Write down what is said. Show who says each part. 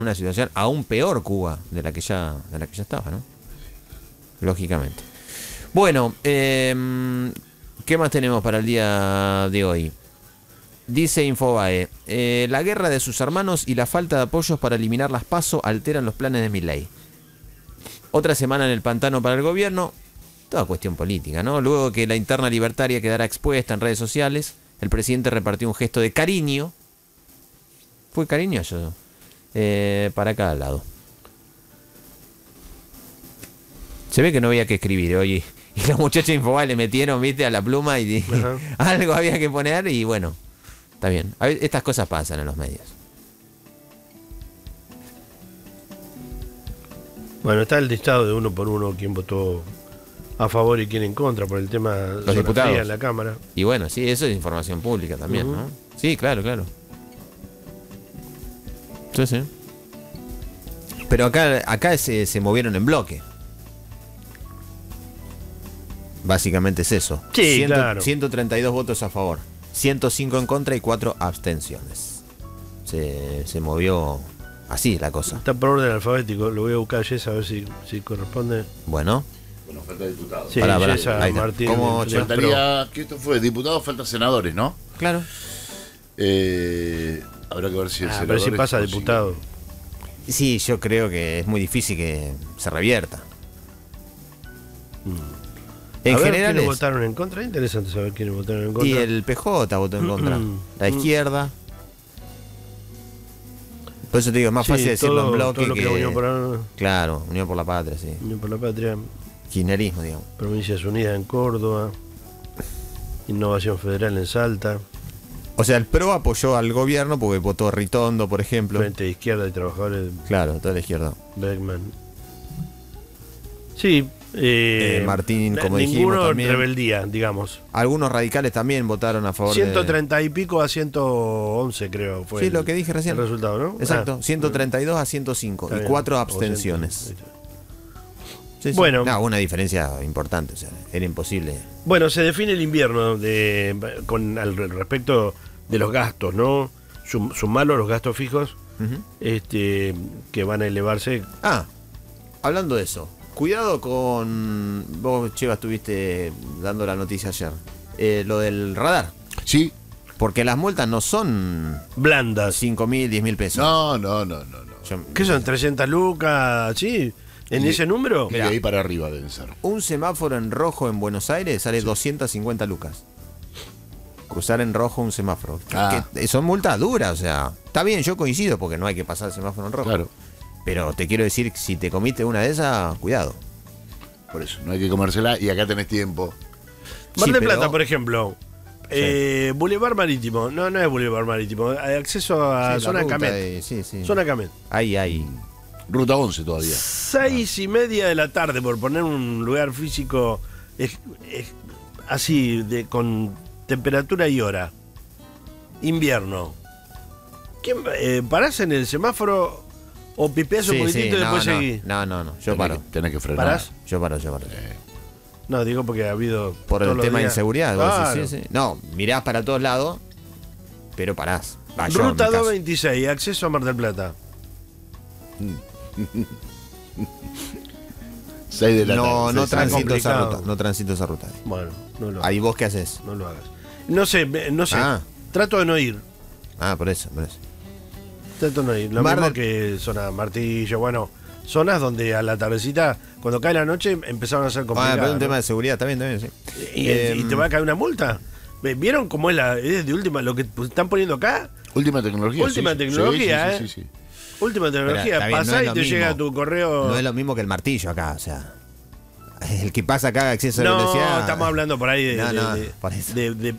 Speaker 1: una situación aún peor Cuba de la que ya estaba, ¿no? Lógicamente. Bueno, ¿qué más tenemos para el día de hoy? Dice Infobae, la guerra de sus hermanos y la falta de apoyos para eliminar las PASO alteran los planes de Milei. Otra semana en el pantano para el gobierno, toda cuestión política, ¿no? Luego que la interna libertaria quedara expuesta en redes sociales, el presidente repartió un gesto de cariño. Fue cariñoso para cada lado. Se ve que no había que escribir hoy. Y los muchachos de Infobae le metieron, viste, a la pluma y algo había que poner y bueno, está bien. Estas cosas pasan en los medios.
Speaker 2: Bueno, está el listado de uno por uno, quién votó a favor y quién en contra por el tema de
Speaker 1: los diputados
Speaker 2: en la Cámara.
Speaker 1: Y bueno, sí, eso es información pública también, ¿no? Sí, claro. Sí. Pero acá se movieron en bloque. Básicamente es eso.
Speaker 2: Sí, claro.
Speaker 1: 132 votos a favor, 105 en contra y 4 abstenciones. Se movió así la cosa.
Speaker 2: Está por orden alfabético, lo voy a buscar Jess a ver si corresponde.
Speaker 1: Bueno,
Speaker 3: falta diputados.
Speaker 2: Sí,
Speaker 1: Pará,
Speaker 2: Jessa
Speaker 1: ahí está.
Speaker 2: Martín.
Speaker 1: ¿Cómo
Speaker 3: Faltaría, que esto fue diputados, falta senadores, ¿no?
Speaker 1: claro.
Speaker 3: Habrá que ver si el
Speaker 2: A
Speaker 3: senador
Speaker 2: ver si pasa
Speaker 3: consigue.
Speaker 2: diputado.
Speaker 1: Sí, yo creo que es muy difícil que se revierta. En
Speaker 2: A ver,
Speaker 1: general
Speaker 2: ¿quiénes
Speaker 1: es,
Speaker 2: votaron en contra? Es interesante saber quiénes votaron en contra.
Speaker 1: y el PJ votó en contra. La izquierda. Por eso te digo, es más
Speaker 2: Sí,
Speaker 1: fácil decirlo en bloque
Speaker 2: todo lo que
Speaker 1: que...
Speaker 2: Unión por,
Speaker 1: Claro, Unión por la Patria, sí.
Speaker 2: Unión por la Patria,
Speaker 1: Kirchnerismo, digamos.
Speaker 2: Provincias Unidas en Córdoba, Innovación Federal en Salta,
Speaker 1: O sea, el PRO apoyó al gobierno porque votó Ritondo, por ejemplo.
Speaker 2: Frente de Izquierda y Trabajadores
Speaker 1: Claro, toda la izquierda.
Speaker 2: Beckman. Sí,
Speaker 1: Martín, como dijimos
Speaker 2: ninguno
Speaker 1: también.
Speaker 2: rebeldía, digamos.
Speaker 1: Algunos radicales también votaron a favor
Speaker 2: 130 y pico a 111 creo fue
Speaker 1: Sí, lo que dije recién.
Speaker 2: el resultado, ¿no?
Speaker 1: Exacto, 132 a 105
Speaker 2: está
Speaker 1: y
Speaker 2: bien.
Speaker 1: 4
Speaker 2: O
Speaker 1: abstenciones.
Speaker 2: 100.
Speaker 1: Sí, sí.
Speaker 2: Bueno.
Speaker 1: No, una diferencia importante, o sea, era imposible.
Speaker 2: Bueno, se define el invierno con al respecto de los gastos, ¿no? Sumarlo a los gastos fijos, que van a elevarse.
Speaker 1: Hablando de eso, cuidado con... Vos, Cheva, estuviste dando la noticia ayer. Lo del radar.
Speaker 3: Sí.
Speaker 1: Porque las multas no son
Speaker 2: Blandas.
Speaker 1: 5.000, 10.000 pesos.
Speaker 3: No.
Speaker 2: ¿Qué son? 300 lucas, ¿sí? ¿En ese número?
Speaker 3: De ahí para arriba deben ser.
Speaker 1: Un semáforo en rojo en Buenos Aires sale 250 lucas. Cruzar en rojo un semáforo. Que son multas duras, o sea. Está bien, yo coincido porque no hay que pasar el semáforo en rojo.
Speaker 3: Claro.
Speaker 1: Pero te quiero decir, si te comiste una de esas, cuidado.
Speaker 3: Por eso, no hay que comérsela y acá tenés tiempo.
Speaker 2: Mar
Speaker 1: Sí,
Speaker 2: del
Speaker 1: pero-
Speaker 2: Plata, por ejemplo. Boulevard Marítimo. No es Boulevard Marítimo. Hay acceso a
Speaker 1: Sí, la
Speaker 2: Zona
Speaker 1: ruta
Speaker 2: Camet.
Speaker 1: sí.
Speaker 2: Zona Camet.
Speaker 1: Ahí.
Speaker 3: Ruta 11 todavía.
Speaker 2: 6:30 de la tarde, por poner un lugar físico así, con temperatura y hora. Invierno. ¿Quién parás en el semáforo o pipeás un poquitito y después seguís?
Speaker 1: No. Yo paro.
Speaker 3: Tenés que frenar.
Speaker 2: ¿Parás?
Speaker 1: Yo paro.
Speaker 2: No, digo porque ha habido.
Speaker 1: Por
Speaker 2: todos
Speaker 1: el
Speaker 2: los
Speaker 1: tema de
Speaker 2: días.
Speaker 1: inseguridad. vos
Speaker 2: Claro.
Speaker 1: decís, sí. No, mirás para todos lados, pero parás. Va, yo, en
Speaker 2: Ruta
Speaker 1: mi caso.
Speaker 2: 226, acceso a Mar del Plata.
Speaker 3: 6 de la tarde.
Speaker 1: No
Speaker 3: seis,
Speaker 1: transito esa
Speaker 2: complicado.
Speaker 1: ruta. No transito esa ruta.
Speaker 2: Bueno, no lo hagas.
Speaker 1: Ahí vos qué haces.
Speaker 2: No lo hagas. No sé.
Speaker 1: Ah.
Speaker 2: Trato de no ir.
Speaker 1: Por eso.
Speaker 2: Trato de no ir. Lo
Speaker 1: Mar
Speaker 2: mismo
Speaker 1: del-
Speaker 2: que zona Martillo, bueno. Zonas donde a la tardecita, cuando cae la noche, empezaron a ser complicadas.
Speaker 1: Pero es un
Speaker 2: ¿no?
Speaker 1: tema de seguridad también, sí.
Speaker 2: ¿Y te va a caer una multa? ¿Vieron cómo es de última lo que están poniendo acá?
Speaker 3: Última tecnología.
Speaker 2: Última
Speaker 3: sí.
Speaker 2: tecnología,
Speaker 3: Sí.
Speaker 2: Última tecnología,
Speaker 1: está bien,
Speaker 2: pasá
Speaker 1: no es
Speaker 2: y
Speaker 1: lo
Speaker 2: te
Speaker 1: mismo.
Speaker 2: llega tu correo.
Speaker 1: No es lo mismo que el martillo acá, o sea. El que pasa acá a exceso de
Speaker 2: No,
Speaker 1: velocidad.
Speaker 2: estamos hablando por ahí
Speaker 1: No, por eso.
Speaker 2: de